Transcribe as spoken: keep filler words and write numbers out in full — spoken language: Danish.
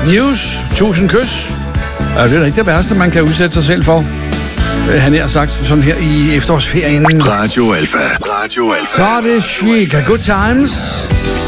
news, tusind kys. Ja, det er ikke det værste, man kan udsætte sig selv for. Han har sagt sådan her i efterårsferien. Radio Alpha. Radio Alpha. Så er det chic. Good times.